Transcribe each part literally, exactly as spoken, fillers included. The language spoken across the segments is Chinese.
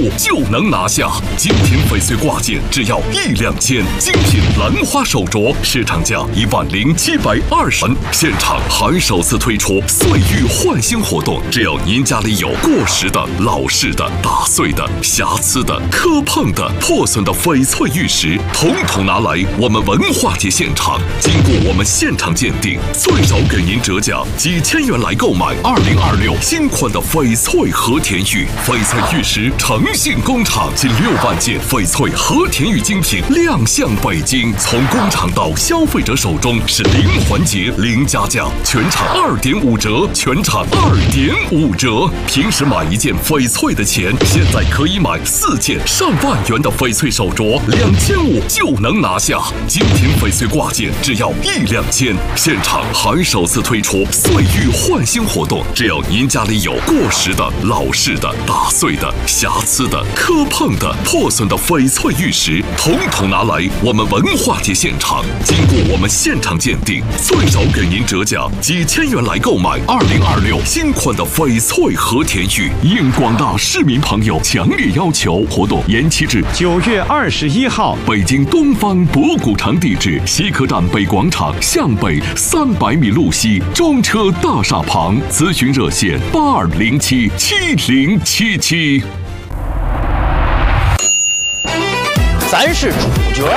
就能拿下。精品翡翠挂件只要一两千，精品兰花手镯市场价一万零七百二十元。现场还首次推出岁玉换新活动，只要您家里有过时的、老式的、打碎的、瑕疵的、磕碰的、破损的翡翠玉石，统统拿来我们文化节现场，经过我们现场鉴定，最少给您折价几千元来购买二零二六新款的翡翠和田玉。翡翠玉石诚信工厂近六万件翡翠和田玉精品亮相北京，从工厂到消费者手中是零环节、零加价，全场二点五折，全场二点五折。平时买一件翡翠的钱，现在可以买四件上万元的翡翠手镯，两千五就能拿下。精品翡翠挂件只要一两千，现场还首次推出岁玉换新活动，只要您家里有过时的、老式的、打碎的、瑕疵的、磕碰的、破损的翡翠玉石，统统拿来我们文化节现场，经过我们现场鉴定，最少给您折价几千元来购买二零二六新款的翡翠和田玉。应广大市民朋友强烈要求，活动延期至九月二十一号。 北京东方博古城地址：西客站北广场向北三百米路西，中车大厦旁。咨询热线：八二零七七零七七。 咱是主角。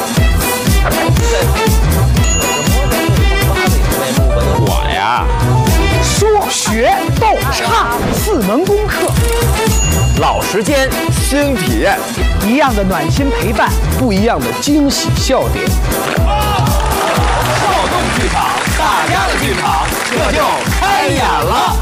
我呀， 说学逗唱四门功课， 老时间新体验， 一样的暖心陪伴， 不一样的惊喜笑点。少动剧场，大家的剧场，这就开演了。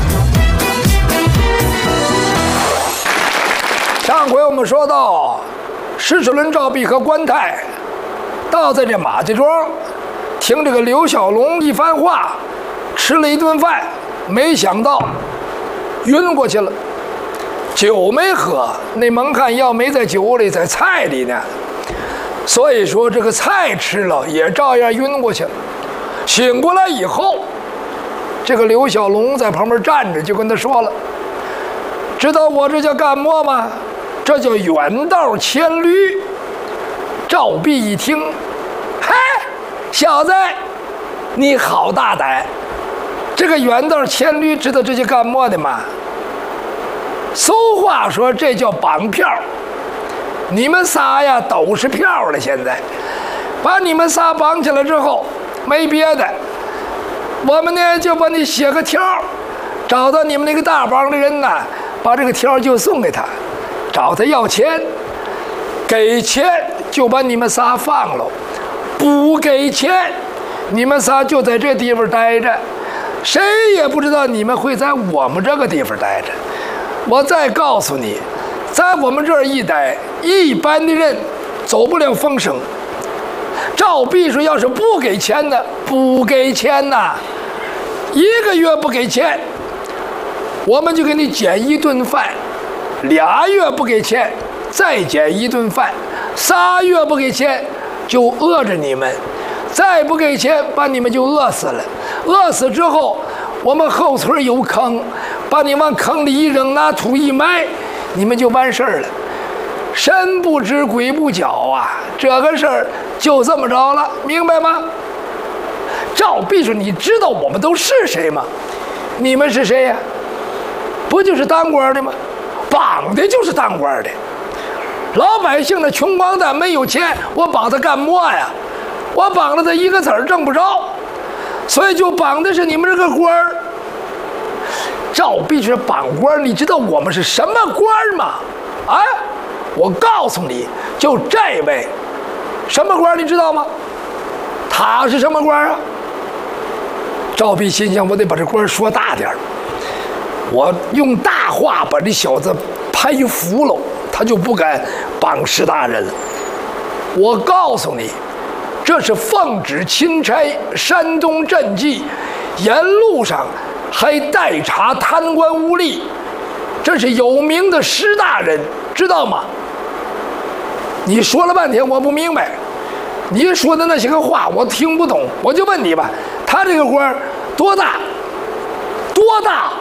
上回我们说到，石齿轮、赵璧和关泰倒在这马家庄，听这个刘小龙一番话，吃了一顿饭，没想到晕过去了。酒没喝，那蒙汗药没在酒里，在菜里呢。所以说这个菜吃了也照样晕过去了。醒过来以后，这个刘小龙在旁边站着，就跟他说了：“知道我这叫干么吗？这叫远道牵驴。”赵璧一听，嘿，小子，你好大胆！这个远道牵驴，知道这叫干么的吗？俗话说，这叫绑票。你们仨呀都是票了，现在把你们仨绑起来之后，没别的，我们呢就把你写个条，找到你们那个大帮的人呐，把这个条就送给他，找他要钱，给钱就把你们仨放了，不给钱，你们仨就在这地方待着，谁也不知道你们会在我们这个地方待着。我再告诉你，在我们这儿一待，一般的人走不了风声。赵璧说，要是不给钱呢，不给钱呐，一个月不给钱，我们就给你减一顿饭；俩月不给钱，再减一顿饭；仨月不给钱，就饿着你们；再不给钱，把你们就饿死了。饿死之后，我们后村有坑，把你往坑里一扔，拿土一埋，你们就完事儿了。神不知鬼不觉啊，这个事儿就这么着了，明白吗？赵璧说：“你知道我们都是谁吗？你们是谁呀？不就是当官的吗？绑的就是当官的。老百姓的穷光蛋没有钱，我绑他干么呀？我绑了他一个子儿挣不着，所以就绑的是你们这个官儿。”赵璧说：“绑官，你知道我们是什么官吗？啊，我告诉你，就这位，什么官你知道吗？他是什么官啊？”赵璧心想，我得把这官说大点儿，我用大话把这小子拍服了，他就不敢绑石大人了。我告诉你，这是奉旨钦差山东赈济，沿路上还代查贪官污吏，这是有名的石大人，知道吗？你说了半天我不明白，你说的那些个话我听不懂，我就问你吧，他这个官多大？多大？